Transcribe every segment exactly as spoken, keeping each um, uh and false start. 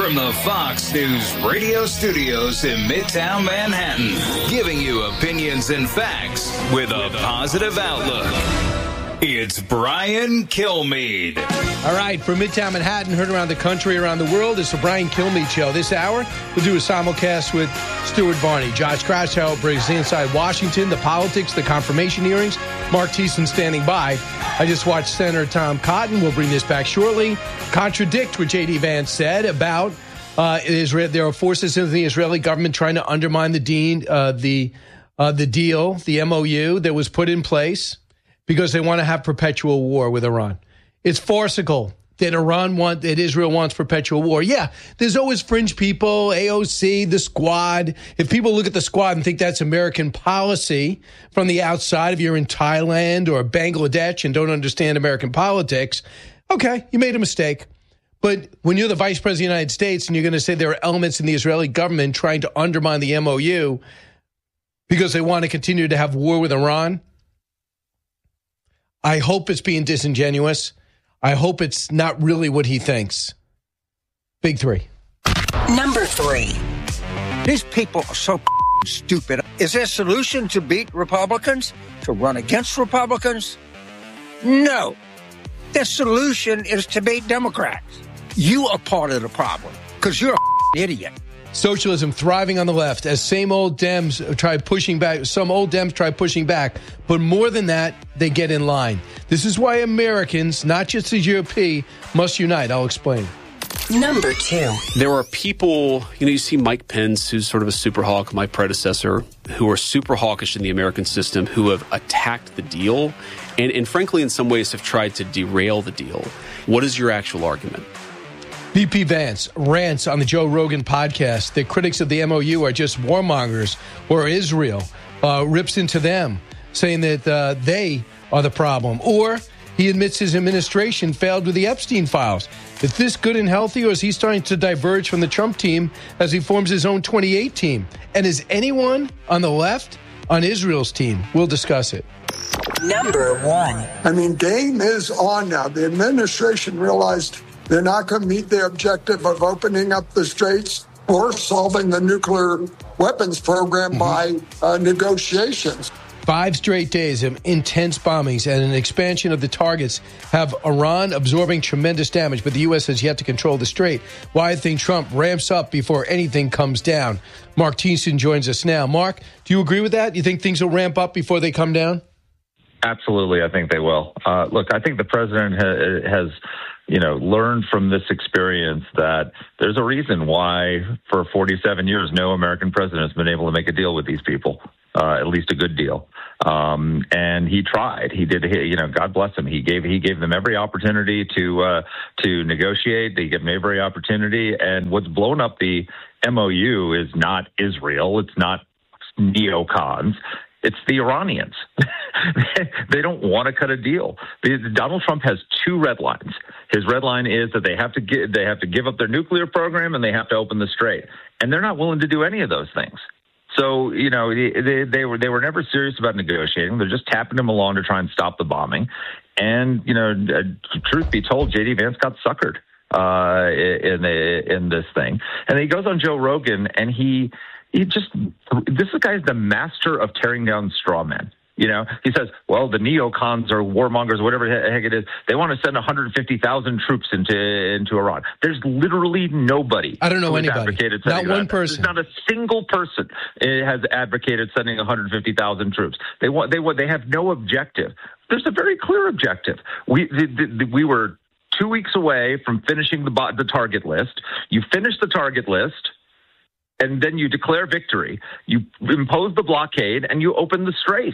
From the Fox News radio studios in Midtown Manhattan, giving you opinions and facts with a positive outlook. It's Brian Kilmeade. All right, from Midtown Manhattan, heard around the country, around the world, it's the Brian Kilmeade Show. This hour, we'll do a simulcast with Stuart Varney. Josh Kraushaar brings inside Washington, the politics, the confirmation hearings. Mark Thiessen standing by. I just watched Senator Tom Cotton. We'll bring this back shortly. Contradict what J D. Vance said about uh, Israel. There are forces in the Israeli government trying to undermine the dean, uh, the uh, the deal, the M O U that was put in place, because they want to have perpetual war with Iran. It's farcical that Iran want that Israel wants perpetual war. Yeah, there's always fringe people, A O C, the Squad. If people look at the Squad and think that's American policy from the outside, if you're in Thailand or Bangladesh and don't understand American politics, okay, you made a mistake. But when you're the Vice President of the United States and you're going to say there are elements in the Israeli government trying to undermine the M O U because they want to continue to have war with Iran, I hope it's being disingenuous. I hope it's not really what he thinks. Big three. Number three. These people are so stupid. Is there a solution to beat Republicans? To run against Republicans? No. The solution is to beat Democrats. You are part of the problem because you're an idiot. Socialism thriving on the left as same old Dems try pushing back. Some old Dems try pushing back. But more than that, they get in line. This is why Americans, not just the G O P, must unite. I'll explain. Number two. There are people, you know, you see Mike Pence, who's sort of a super hawk, my predecessor, who are super hawkish in the American system, who have attacked the deal and, and frankly, in some ways have tried to derail the deal. What is your actual argument? V P Vance rants on the Joe Rogan podcast that critics of the M O U are just warmongers, or Israel uh, rips into them, saying that uh, they are the problem. Or he admits his administration failed with the Epstein files. Is this good and healthy, or is he starting to diverge from the Trump team as he forms his own twenty-eight team? And is anyone on the left on Israel's team? We'll discuss it. Number one. I mean, game is on now. The administration realized they're not going to meet the objective of opening up the straits or solving the nuclear weapons program mm-hmm. by uh, negotiations. Five straight days of intense bombings and an expansion of the targets have Iran absorbing tremendous damage, but the U S has yet to control the strait. Why I think Trump ramps up before anything comes down. Mark Thiessen joins us now. Mark, do you agree with that? You think things will ramp up before they come down? Absolutely, I think they will. Uh, look, I think the president ha- has... you know, learned from this experience that there's a reason why for forty-seven years no American president has been able to make a deal with these people, uh, at least a good deal. Um, and he tried. He did. He, you know, God bless him. He gave he gave them every opportunity to uh, to negotiate. He gave them every opportunity. And what's blown up the M O U is not Israel. It's not neocons. It's the Iranians. They don't want to cut a deal. Donald Trump has two red lines. His red line is that they have to give, they have to give up their nuclear program and they have to open the strait. And they're not willing to do any of those things. So, you know, they, they were they were never serious about negotiating. They're just tapping him along to try and stop the bombing. And, you know, truth be told, J D. Vance got suckered uh, in the, in this thing. And he goes on Joe Rogan and he he just this guy's the master of tearing down straw men. You know, he says, well, the neocons or warmongers, whatever the heck it is, they want to send one hundred fifty thousand troops into into Iran. There's literally nobody. I don't know anybody. Advocated not one that. person. There's not a single person has advocated sending one hundred fifty thousand troops. They want. They want. They have no objective. There's a very clear objective. We the, the, we were two weeks away from finishing the the target list. You finish the target list. And then you declare victory. You impose the blockade, and you open the strait,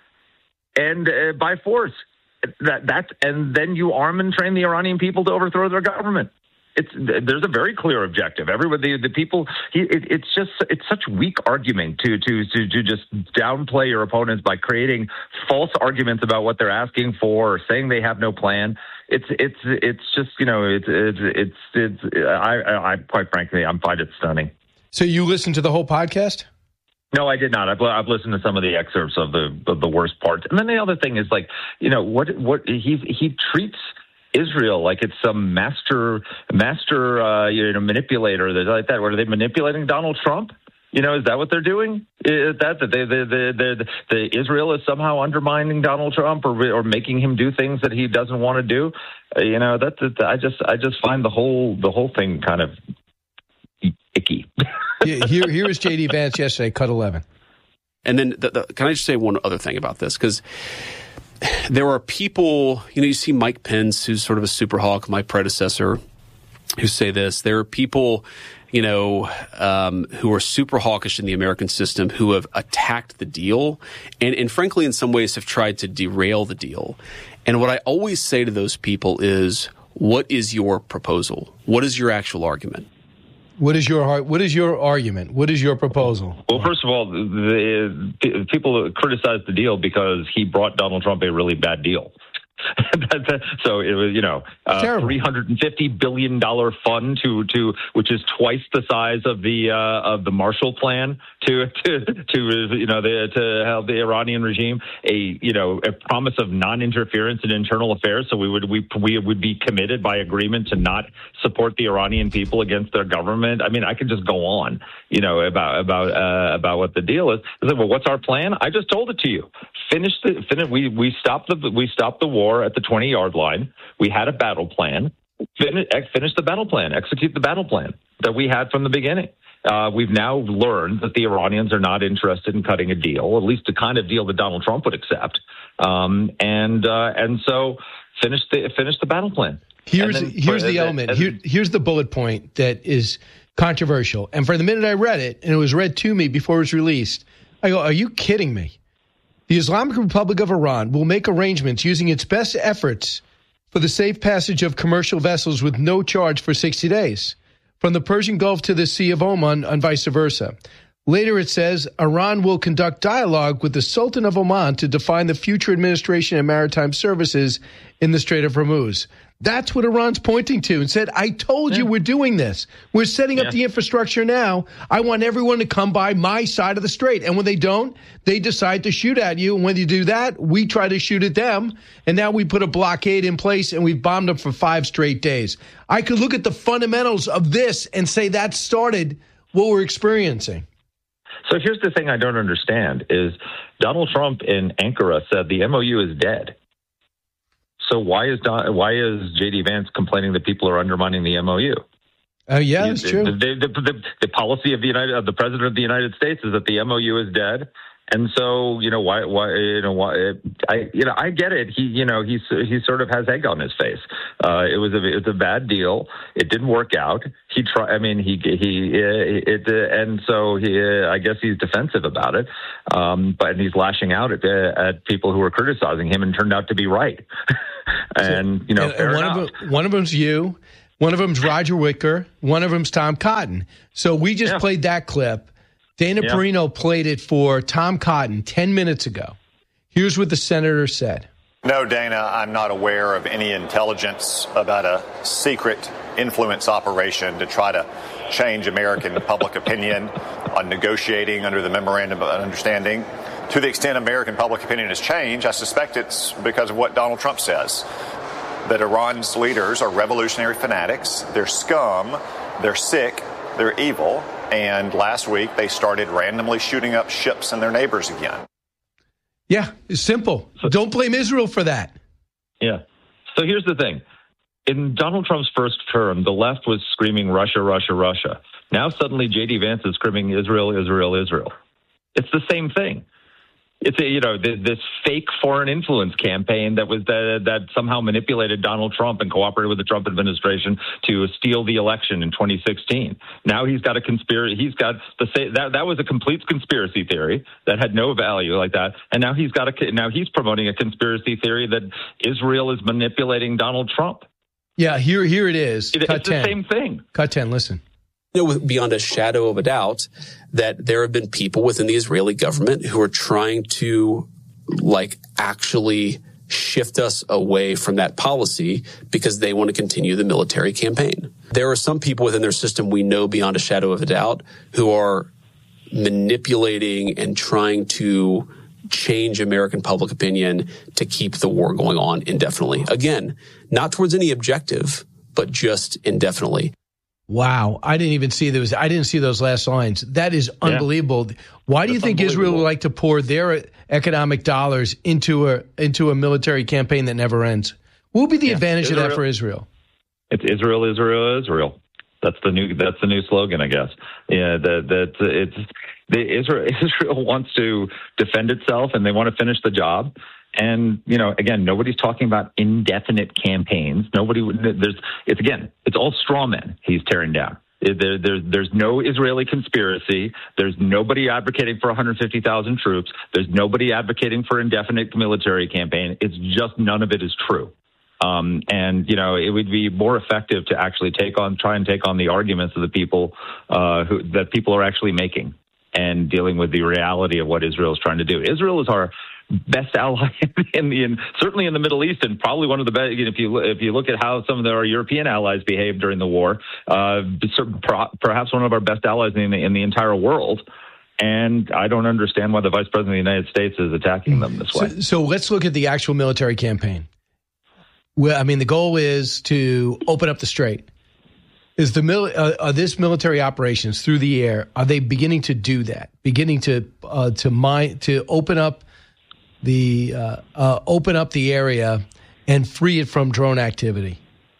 and uh, by force. That that's and then you arm and train the Iranian people to overthrow their government. It's there's a very clear objective. Everybody, the people, he, it, it's just it's such weak argument to to to to just downplay your opponents by creating false arguments about what they're asking for or saying they have no plan. It's it's it's just you know it's it's it's, it's I, I I quite frankly I find it stunning. So you listened to the whole podcast? No, I did not. I've, I've listened to some of the excerpts of the of the worst parts, and then the other thing is like, you know, what what he he treats Israel like it's some master master uh, you know manipulator that like that. What, are they manipulating Donald Trump? You know, is that what they're doing? Is that that they, they, they, they, the Israel is somehow undermining Donald Trump or or making him do things that he doesn't want to do? Uh, you know, that, that I just I just find the whole the whole thing kind of icky. Yeah, here here was J D Vance yesterday, cut eleven. And then the, the, can I just say one other thing about this? Because there are people, you know, you see Mike Pence, who's sort of a super hawk, my predecessor, who say this. There are people, you know, um, who are super hawkish in the American system who have attacked the deal and, and frankly, in some ways have tried to derail the deal. And what I always say to those people is, what is your proposal? What is your actual argument? What is your what is your argument? What is your proposal? Well, first of all, the, the people criticize the deal because he brought Donald Trump a really bad deal. So it was, you know, a three hundred fifty billion dollars fund to to which is twice the size of the uh, of the Marshall Plan to to to you know the, to help the Iranian regime, a you know a promise of non-interference in internal affairs. So we would we we would be committed by agreement to not support the Iranian people against their government. I mean, I could just go on, you know, about about uh, about what the deal is. I said, well, what's our plan? I just told it to you. Finish the finish. We we stopped the we stopped the war at the twenty-yard line. We had a battle plan. Finish, finish the battle plan. Execute the battle plan that we had from the beginning. Uh, we've now learned that the Iranians are not interested in cutting a deal, at least the kind of deal that Donald Trump would accept. Um, and uh, and so finish the finish the battle plan. Here's then, here's uh, the uh, element. uh, Here, here's the bullet point that is controversial. And for the minute I read it, and it was read to me before it was released, I go, "Are you kidding me?" The Islamic Republic of Iran will make arrangements using its best efforts for the safe passage of commercial vessels with no charge for sixty days, from the Persian Gulf to the Sea of Oman and vice versa. Later it says Iran will conduct dialogue with the Sultan of Oman to define the future administration and maritime services in the Strait of Hormuz. That's what Iran's pointing to and said, I told yeah. you we're doing this. We're setting up yeah. the infrastructure now. I want everyone to come by my side of the strait. And when they don't, they decide to shoot at you. And when you do that, we try to shoot at them. And now we put a blockade in place and we've bombed them for five straight days. I could look at the fundamentals of this and say that started what we're experiencing. So here's the thing I don't understand is Donald Trump in Ankara said the M O U is dead. So why is Don, why is J D Vance complaining that people are undermining the M O U? Oh, uh, yeah, that's the, true. The, the, the, the policy of the United of the president of the United States is that the M O U is dead, and so you know why why you know why I you know I get it. He you know he's he sort of has egg on his face. Uh, it was a it was a bad deal. It didn't work out. He tried. I mean he he it uh, and so he uh, I guess he's defensive about it. Um, but he's lashing out at uh, at people who are criticizing him and turned out to be right. And, you know, and, and one, of them, one of them's you, one of them's Roger Wicker, one of them's Tom Cotton. So we just yeah. played that clip. Dana yeah. Perino played it for Tom Cotton ten minutes ago. Here's what the senator said. No, Dana, I'm not aware of any intelligence about a secret influence operation to try to change American public opinion on negotiating under the Memorandum of Understanding. To the extent American public opinion has changed, I suspect it's because of what Donald Trump says, that Iran's leaders are revolutionary fanatics, they're scum, they're sick, they're evil, and last week they started randomly shooting up ships and their neighbors again. Yeah, it's simple. Don't blame Israel for that. Yeah. So here's the thing. In Donald Trump's first term, the left was screaming Russia, Russia, Russia. Now suddenly J D Vance is screaming Israel, Israel, Israel. It's the same thing. It's a, you know, this fake foreign influence campaign that was the, that somehow manipulated Donald Trump and cooperated with the Trump administration to steal the election in twenty sixteen. Now he's got a conspiracy. He's got the that that was a complete conspiracy theory that had no value like that. And now he's got a now he's promoting a conspiracy theory that Israel is manipulating Donald Trump. Yeah, here here it is. It, Cut it's ten. The same thing. Cut ten. Listen. You know, beyond a shadow of a doubt that there have been people within the Israeli government who are trying to, like, actually shift us away from that policy because they want to continue the military campaign. There are some people within their system we know beyond a shadow of a doubt who are manipulating and trying to change American public opinion to keep the war going on indefinitely. Again, not towards any objective, but just indefinitely. Wow. I didn't even see those. I didn't see those last lines. That is unbelievable. Yeah. Why do That's you think Israel would like to pour their economic dollars into a into a military campaign that never ends? What would be the yeah. advantage Israel, of that for Israel? It's Israel, Israel, Israel. That's the new. That's the new slogan, I guess. Yeah, that that it's the Israel. Israel wants to defend itself, and they want to finish the job. And you know, again, nobody's talking about indefinite campaigns. Nobody. There's. It's again. It's all straw men. He's tearing down. There, there, there's no Israeli conspiracy. There's nobody advocating for one hundred fifty thousand troops. There's nobody advocating for indefinite military campaign. It's just none of it is true. Um, and, you know, it would be more effective to actually take on, try and take on the arguments of the people uh, who, that people are actually making and dealing with the reality of what Israel is trying to do. Israel is our best ally in the, in, certainly in the Middle East, and probably one of the best. If you if you look at how some of our European allies behaved during the war, uh, perhaps one of our best allies in the, in the entire world. And I don't understand why the Vice President of the United States is attacking them this way. So, so let's look at the actual military campaign. Well, I mean, the goal is to open up the strait. Is the mil- uh, are this military operations through the air? Are they beginning to do that? Beginning to uh, to mine to open up the uh, uh, open up the area and free it from drone activity?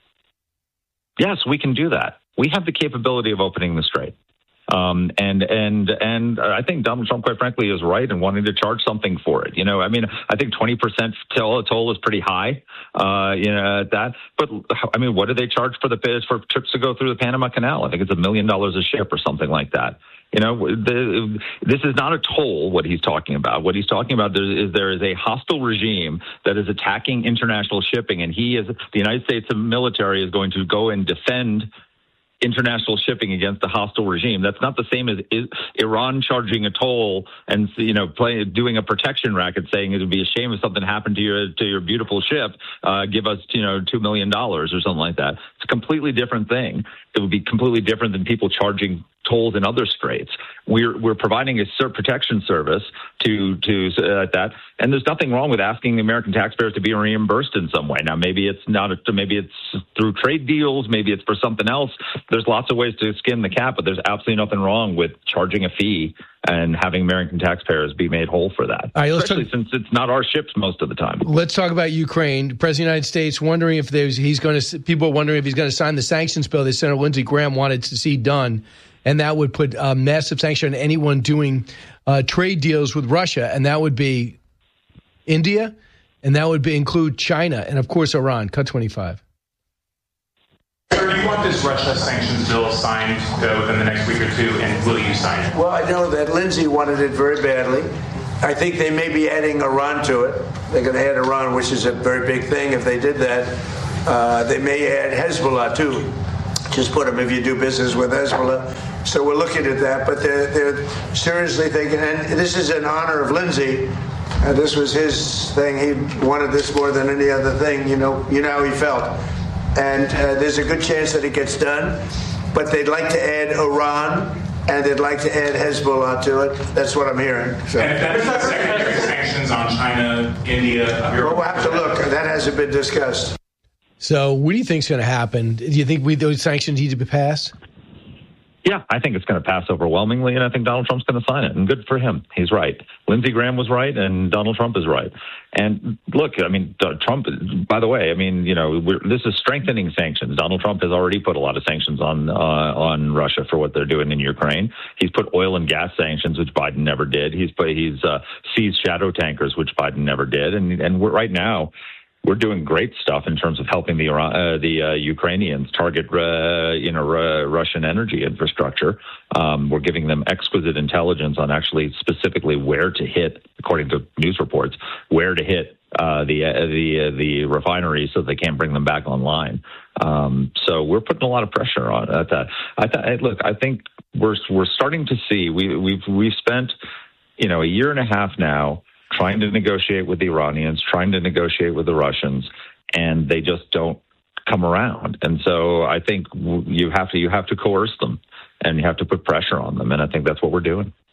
Yes, we can do that. We have the capability of opening the strait. Um, and, and, and I think Donald Trump, quite frankly, is right in wanting to charge something for it. You know, I mean, I think twenty percent toll, toll is pretty high, uh, you know, at that. But I mean, what do they charge for the for trips to go through the Panama Canal? I think it's a million dollars a ship or something like that. You know, the, this is not a toll, what he's talking about. What he's talking about is there is a hostile regime that is attacking international shipping, and he is, the United States military is going to go and defend international shipping against a hostile regime. That's not the same as Iran charging a toll and, you know, play, doing a protection racket, saying it would be a shame if something happened to your to your beautiful ship. Uh, give us, you know, two million dollars or something like that. It's a completely different thing. It would be completely different than people charging tolls in other straits. We're we're providing a protection service to to uh, that, and there's nothing wrong with asking the American taxpayers to be reimbursed in some way. Now, maybe it's not a, maybe it's through trade deals, maybe it's for something else. There's lots of ways to skin the cat, but there's absolutely nothing wrong with charging a fee and having American taxpayers be made whole for that. All right, especially talk, since it's not our ships most of the time. Let's talk about Ukraine. The President of the United States wondering if there's he's going to people are wondering if he's going to sign the sanctions bill that Senator Lindsey Graham wanted to see done. And that would put a massive sanction on anyone doing uh, trade deals with Russia. And that would be India, and that would be include China, and, of course, Iran. Cut twenty-five. Sir, do you want this Russia sanctions bill signed uh, within the next week or two, and will you sign it? Well, I know that Lindsey wanted it very badly. I think they may be adding Iran to it. They're going to add Iran, which is a very big thing. If they did that, uh, they may add Hezbollah, too. Just put them if you do business with Hezbollah. So we're looking at that, but they're, they're seriously thinking, and this is in honor of Lindsey. Uh, this was his thing. He wanted this more than any other thing. You know, you know how he felt. And uh, there's a good chance that it gets done, but they'd like to add Iran, and they'd like to add Hezbollah to it. That's what I'm hearing. So. And if that is secondary sanctions on China, India, well, we'll have to look. That hasn't been discussed. So what do you think is going to happen? Do you think we, those sanctions need to be passed? Yeah, I think it's going to pass overwhelmingly, and I think Donald Trump's going to sign it, and good for him. He's right. Lindsey Graham was right, and Donald Trump is right. And look, I mean, Trump, by the way, I mean, you know, we're, this is strengthening sanctions. Donald Trump has already put a lot of sanctions on uh, on Russia for what they're doing in Ukraine. He's put oil and gas sanctions, which Biden never did. He's put, he's uh, seized shadow tankers, which Biden never did. And, and we're right now, we're doing great stuff in terms of helping the uh, the uh, Ukrainians target, uh, you know, uh, Russian energy infrastructure. Um, we're giving them exquisite intelligence on actually specifically where to hit, according to news reports, where to hit uh, the uh, the uh, the refineries so they can't bring them back online. Um, so we're putting a lot of pressure on at that. I th- look, I think we're we're starting to see we we've we've spent you know a year and a half now trying to negotiate with the Iranians, trying to negotiate with the Russians, and they just don't come around. And so I think you have to you have to coerce them, and you have to put pressure on them, and I think that's what we're doing.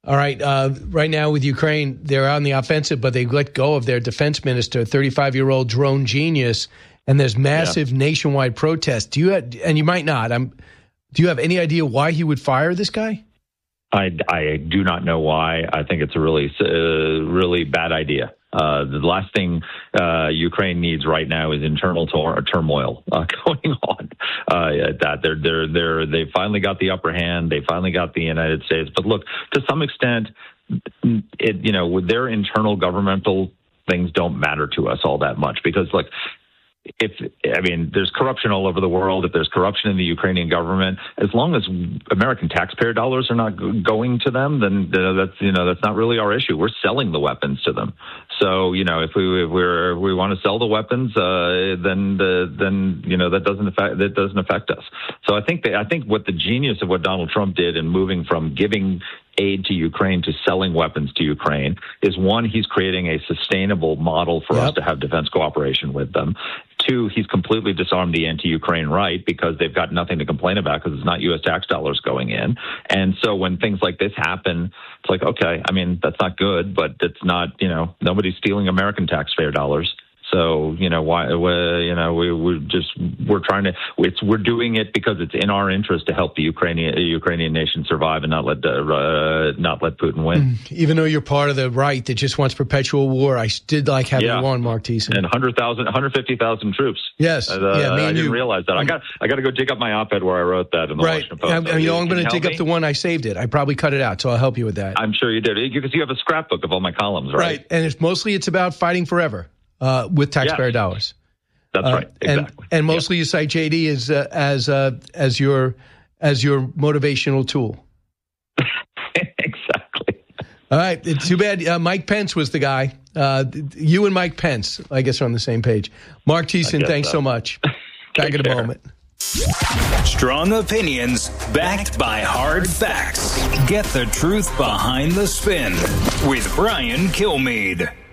All right. Uh, right now with Ukraine, they're on the offensive, but they let go of their defense minister, thirty-five-year-old drone genius, and there's massive yeah. nationwide protest. Do you have, and you might not. I'm. Do you have any idea why he would fire this guy? I, I do not know why. I think it's a really, uh, really bad idea. Uh, the last thing uh, Ukraine needs right now is internal tor- turmoil uh, going on. Uh, that they're they're they're they finally got the upper hand. They finally got the United States. But look, to some extent, it you know, with their internal governmental things don't matter to us all that much because like. If I mean, there's corruption all over the world. If there's corruption in the Ukrainian government, as long as American taxpayer dollars are not going to them, then that's you know that's not really our issue. We're selling the weapons to them. So you know, if we if we're if we want to sell the weapons, uh, then the, then you know that doesn't affect that doesn't affect us. So I think that, I think what the genius of what Donald Trump did in moving from giving aid to Ukraine to selling weapons to Ukraine is one, he's creating a sustainable model for yep. us to have defense cooperation with them. Two, he's completely disarmed the anti-Ukraine right because they've got nothing to complain about because it's not U S tax dollars going in. And so when things like this happen, it's like, okay, I mean, that's not good, but it's not, you know, nobody's stealing American taxpayer dollars. So, you know, why, you know, we, we're just, we're trying to, it's, we're doing it because it's in our interest to help the Ukrainian, Ukrainian nation survive and not let, uh, not let Putin win. Even though you're part of the right that just wants perpetual war, I did like having yeah. you on, Mark Thiessen. And one hundred thousand, one hundred fifty thousand troops. Yes. Uh, yeah, me and I didn't you. realize that. I got, I got to go dig up my op-ed where I wrote that in the right. Washington Post. I'm, so you know, I'm going to dig me? up the one I saved it. I probably cut it out, so I'll help you with that. I'm sure you did. Because you have a scrapbook of all my columns, right? Right. And it's mostly it's about fighting forever. Uh, with taxpayer yeah. dollars. That's uh, right. Exactly. And, and mostly yep. you cite J D as uh, as uh, as your as your motivational tool. Exactly. All right. It's too bad uh, Mike Pence was the guy. Uh, you and Mike Pence, I guess, are on the same page. Mark Thiessen, thanks so, so much. Back in a moment. Strong opinions backed by hard facts. Get the truth behind the spin with Brian Kilmeade.